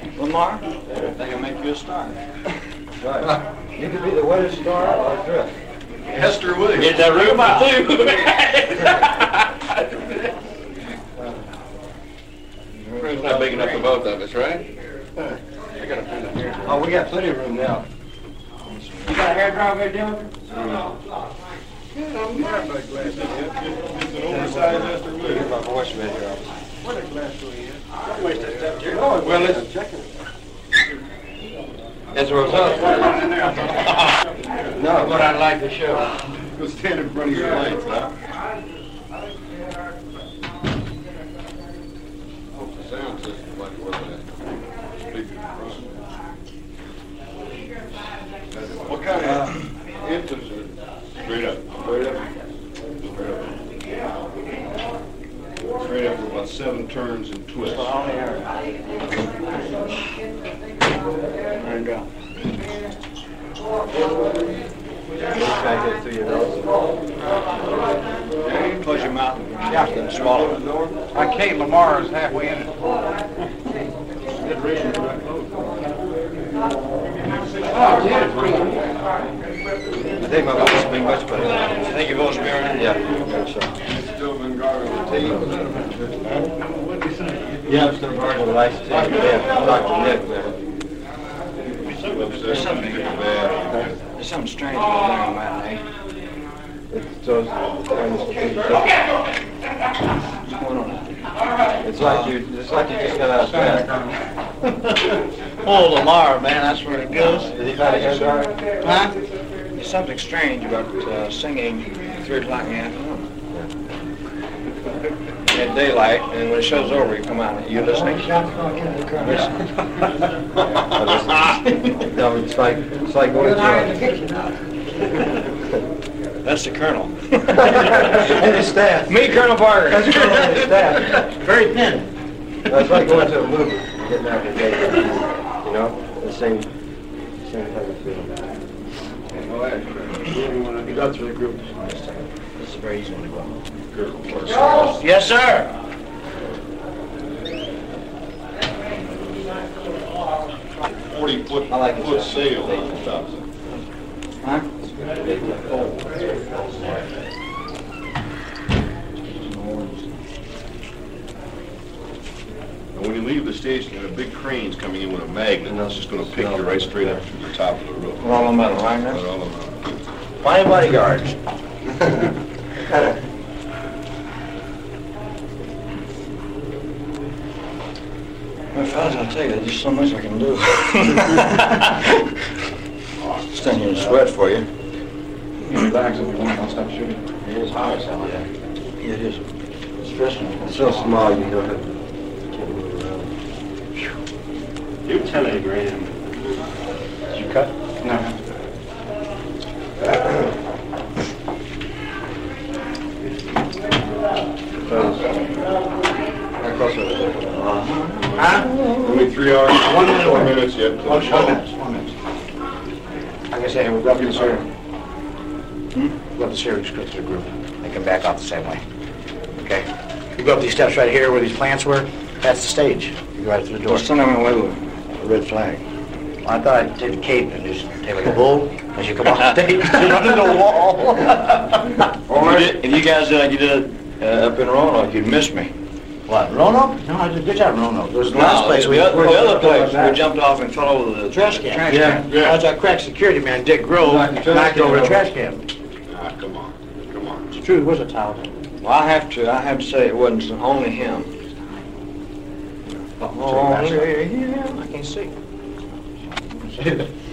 Lamar, they can make you a star. Right. You could be the wettest star or drift. Hester Williams. Get that room out. Room's not big enough for both of us, right? I gotta find a hair. Oh, we got plenty of room now. You got a hair dryer there, Dylan? It's an oversized Hester Get Williams. my voice right here. Well, it's... It's Roselle. No, But I'd like to show. Go stand in front of your lights, huh? Hope the sound system like it was that. Speaker in front. What kind of engines are straight up? Straight up. Straight up. Straight up with about 7 turns and twists. And, try to get through your nose. close your mouth and swallow it. Kate Lamar is halfway in it. I think my voice will be much better. I think your voice will be all right. Yeah, so. Still been guarding the team. Yeah, I'm still guarding the lights too. Yeah, Dr. Nick, man. There's something bad. There's something strange about there on matinee. It's those What's going on? It's like you just got out of bed. Oh, Lamar, man, that's where it goes. Did he find a hair dryer? Huh? There's something strange about singing 3 o'clock in the afternoon. At daylight, and when it show's over, you come out. You listening? No, it's like going to That's the colonel. and his staff. Me, Colonel Parker. That's Colonel and his staff. Very thin. It's like going to a movie, getting out the day. You know, the same type of feeling. You got through the group. This is a very easy one to go. Yes, sir. 40-foot I like it. foot sail. Huh? And when you leave the station, you got a big crane's coming in with a magnet, and that's just going to pick you right straight up to the top of the roof. All the metal, right? Right all around. Fine bodyguards. Well, fellas, I'll tell you, there's just so much I can do. Stand here and sweat for you. Relax if you want, I'll stop shooting. It is hot as hell, yeah. Yeah, it is. It's stressing. It's so small, you don't have to move around. You're 10 grand. Did you cut? No. How close are they? Huh? Only 3 hours, 1 minute. 4 minutes yet. till the show. 1 minute. Like I say, we've got this here. We've got this here, we just go through the group. They come back out the same way. Okay? You go up these steps right here where these plants were, that's the stage. You go right through the door. Just send them away with a red flag. I thought I'd take the cape and just take like a bull as you come off stage and run into the wall. Or if you guys did like you did up in Roanoke, you'd miss me. What, Roanoke? No, I did a good job in Roanoke. There was the last place the other place, we jumped off and fell over the trash can. Yeah. I was that crack security man, Dick Grove, knocked over the trash can. Ah, come on. Come on. It's true, it was a towel. Well, I have to say it wasn't only him. Only him. I can't see. Is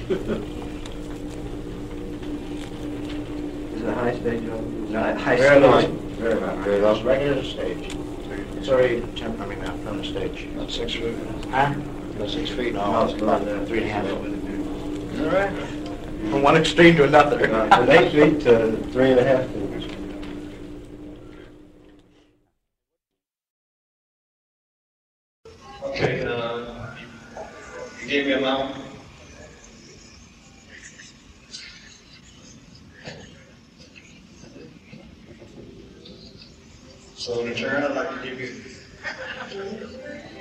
it a high stage? No, high Very low. stage. Very high. Very It's low. right near the stage. It's already, from the stage. About 6 feet. Huh? About 6 feet. No, it's about 3.5. All right. From one extreme to another. From 8 feet to 3.5 feet. Okay, you gave me a mount. So in return, I'd like to give you